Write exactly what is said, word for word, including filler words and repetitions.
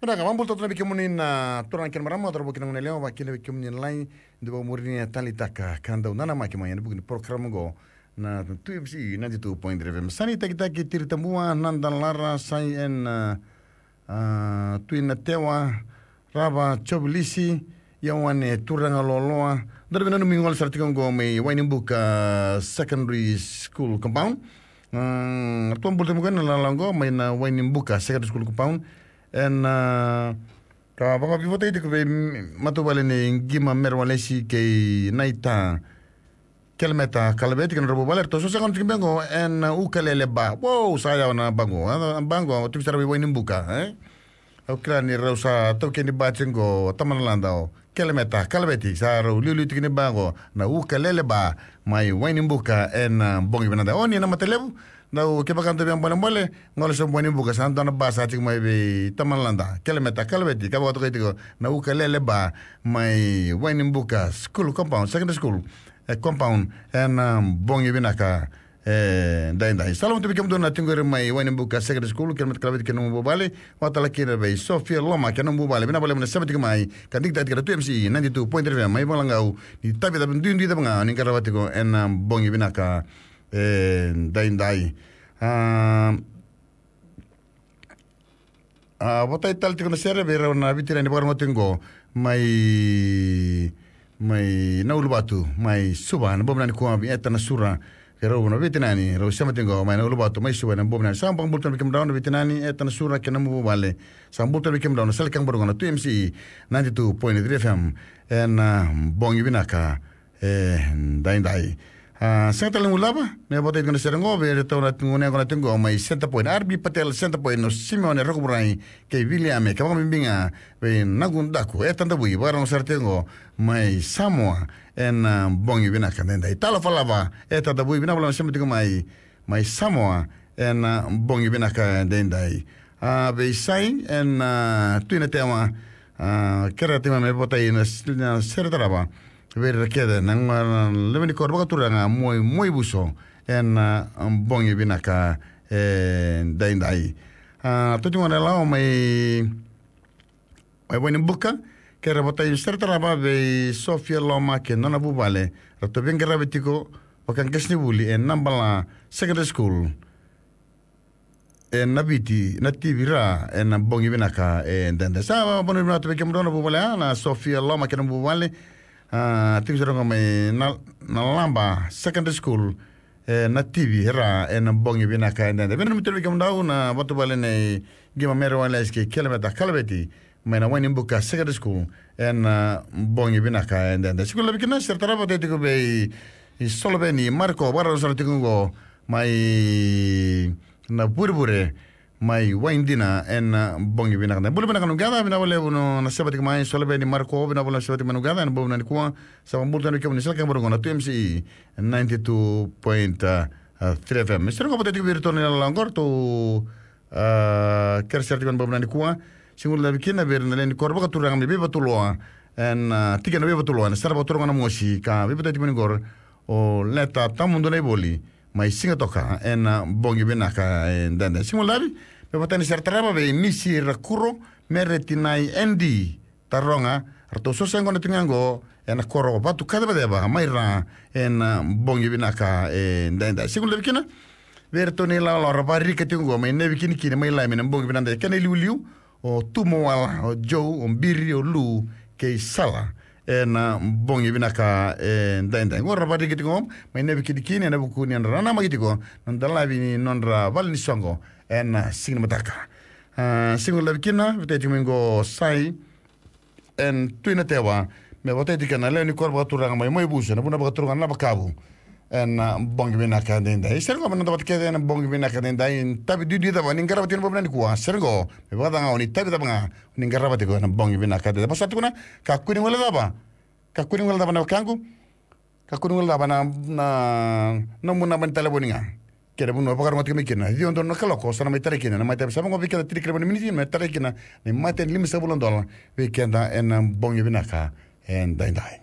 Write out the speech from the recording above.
Kuna kama mbulto tuna bikin munin na turang kin maramo tar bukin ngun leo bakin bikin munin lain de bo murini tali taka kanda nana maki mo bukin program go na tu M C ninety two point three sani taki taki tir tambua nandan lara sai en tu na tewa raba choblisi yawane turanga loloa dar bena numingol sartikon go me waining book secondary school compound tuan bulto mukan na lango me na waining book secondary school compound en ka baka pivote ite ko mato bale ne ngima merwalesi ke naita kelmeta kalbeti kan robo baler to so second kimbengo en ukalele ba wow saya na bango bango tu bisa rabi waining buka eh ukrani rosa to ke ni bachengo tamanlanda kelmeta kalbeti sa ro lilu tikini bango na ukalele ba mai waining buka en bongi benada oni na matelebu Nau ke bakan tabi ang boleh ngol so boni buka san dona basa tik mai be tamanlanda kilometer kalbeti ka bato kaitiko na ukalele ba mai waining buka school compound secondary school eh, compound en um, bongi binaka eh dai dai salam tabi kam dona tingore mai waining buka secondary school kilometer kalbeti kenu bobale watala kira be Sofia Loma kenu bobale bina bale mena sabati mai kadik tat kira tu M C ninety two point three mai balangau ni tabi tabi dundi tabi nga ni karawatiko en um, bongi binaka eh dai dai ah ah botai tal tiko na sere bera na bitira ni barang tingo mai mai naul batu mai suban bomna ni kuam etana sura kero na bitinani ro sama tingo mai naul batu mai suban bomna sampang bulton bikim down bitinani etana sura kenamu bale sambulton bikim down sel kang borong na tu M C ninety two point three F M en bongi binaka eh dai dai Ah, saya tahu ulama, ne botai kena serengo, beri tahu nak tunggu ne kena tunggu, mai center point, Arbi Patel center point, no Simon ne rakuburai, ke William, ke kami bimbinga, be nagun daku, eh tanda bui, barang sartengo, mai Samoa, en bongi bina kandenda, italo falava, eh tanda bui bina belum sempat tunggu mai, mai Samoa, en bongi bina kandenda, ah be sai, en tu ina tema, ah kera tema me botai na sertaraba. Ver queda nang leveni korba turanga moi moi buso en bongi binaka eh dai dai ah tu tuma la mai mai boni buka ke rabota inserta raba be Sofia Loma ke nona bubale rato ben garabetiko pakan kesni buli en nambala secondary school en nabiti nativira en bongi binaka en dende sa boni nato be kemdona bubale na Sofia Loma ke bubale ah tinggi serong kami na nalamba secondary school eh nativi era en bongi binaka enda ben mitel bikam daun na batu bale ne gima merwala eske kilometer kalbeti mena wani buka secondary school en bongi binaka enda sekolah bikina sertara bote tiko be solo beni Marco barra solo tiko mai na burbure mai waindina en bongi bina kan bulu bina kan gada bina bole uno na sabati mai solo beni Marco bina bole sabati manu gada en bolu na kuwa sa bulu tan ke mun sel kan bolu na tu M C ninety two point three F M mister ko potete virtual na langor to ker serti kan bolu na kuwa singul la bikina ber na len korba ka turang mi be batuloa en tiga na be batuloa na sarba turang na mosi ka be potete mun gor o leta tamundo na boli mai singa toka en bongi bina ka en dende singul labi be potani sertaraba be misi rakuro meretinai endi taronga rato so sengo na tingango en koro batu kada ba deba maira en bongi binaka en denda singul lebikina vertoni la la rabari ke tingo mai ne bikini kini mai la men bongi binanda kene liuliu o tumo wala o joe o biri o lu ke sala en bongi binaka en denda ngor rabari ke tingo mai ne bikini kini na bukuni en rana magitiko ndala bini nondra valni songo en sing mataka uh, singul labikina vete mingo sai en tuina tewa me vote dikana le ni korba turanga mai mai busa na buna ba turanga na bakabu en bongi bina kadenda isergo man ndabat kede en bongi bina kadenda in tabi dudi da wani ngarabati no bobna kuwa sergo me bada ngoni tabi da banga ni ngarabati ko na bongi bina kadenda pasatu kuna ka kuni wala daba ka kuni wala daba na kangu ka kuni wala daba na na na muna ban telefoninga kere buno pakar mati mikina di ondo no kaloko sana mai tarekina na mai tabi sama ngobi kala tirikre bani miniti mai tarekina ni mai ten limi sabulon dola weekenda en bongi binaka en dai dai